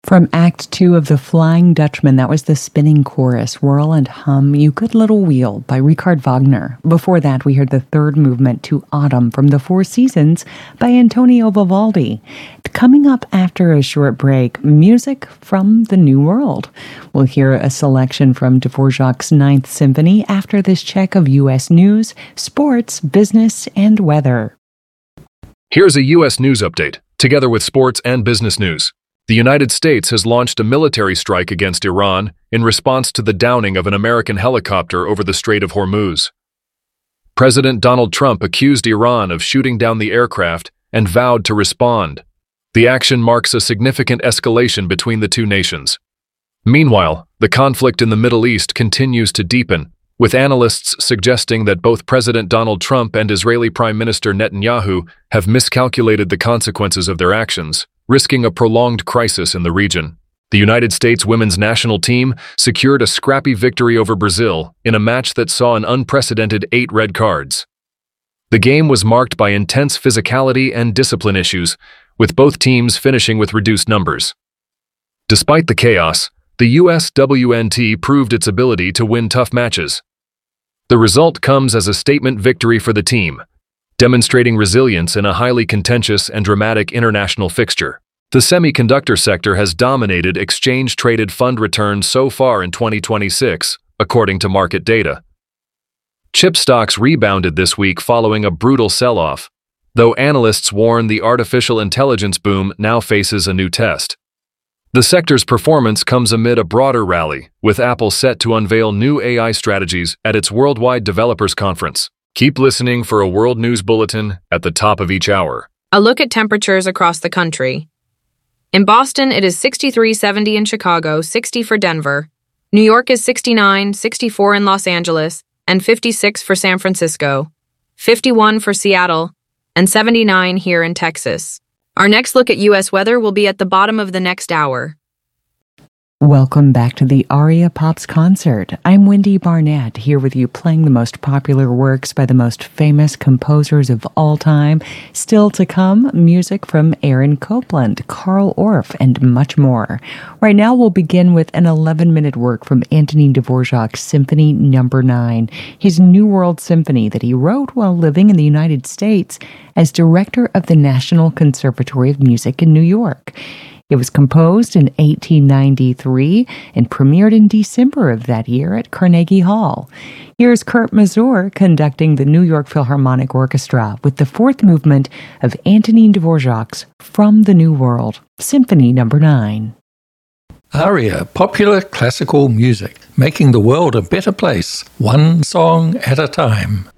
From Act Two of The Flying Dutchman, that was the spinning chorus, Whirl and Hum, You Good Little Wheel by Richard Wagner. Before that, we heard the third movement to Autumn from The Four Seasons by Antonio Vivaldi. Coming up after a short break, music from the New World. We'll hear a selection from Dvorak's Ninth Symphony after this check of U.S. news, sports, business, and weather. Here's a U.S. news update, together with sports and business news. The United States has launched a military strike against Iran in response to the downing of an American helicopter over the Strait of Hormuz. President Donald Trump accused Iran of shooting down the aircraft and vowed to respond. The action marks a significant escalation between the two nations. Meanwhile, the conflict in the Middle East continues to deepen, with analysts suggesting that both President Donald Trump and Israeli Prime Minister Netanyahu have miscalculated the consequences of their actions, risking a prolonged crisis in the region. The United States women's national team secured a scrappy victory over Brazil in a match that saw an unprecedented 8 red cards. The game was marked by intense physicality and discipline issues, with both teams finishing with reduced numbers. Despite the chaos, the USWNT proved its ability to win tough matches. The result comes as a statement victory for the team, demonstrating resilience in a highly contentious and dramatic international fixture. The semiconductor sector has dominated exchange-traded fund returns so far in 2026, according to market data. Chip stocks rebounded this week following a brutal sell-off, though analysts warn the artificial intelligence boom now faces a new test. The sector's performance comes amid a broader rally, with Apple set to unveil new AI strategies at its Worldwide Developers Conference. Keep listening for a World News Bulletin at the top of each hour. A look at temperatures across the country. In Boston, it is 63-70 in Chicago, 60 for Denver. New York is 69, 64 in Los Angeles, and 56 for San Francisco, 51 for Seattle, and 79 here in Texas. Our next look at U.S. weather will be at the bottom of the next hour. Welcome back to the Aria Pops concert. I'm Wendy Barnett, here with you playing the most popular works by the most famous composers of all time. Still to come, music from Aaron Copland, Carl Orff, and much more. Right now, we'll begin with an 11-minute work from Antonin Dvorak's Symphony No. 9, his New World Symphony that he wrote while living in the United States as director of the National Conservatory of Music in New York. It was composed in 1893 and premiered in December of that year at Carnegie Hall. Here's Kurt Masur conducting the New York Philharmonic Orchestra with the fourth movement of Antonin Dvorak's From the New World, Symphony No. 9. Aria, popular classical music, making the world a better place, one song at a time.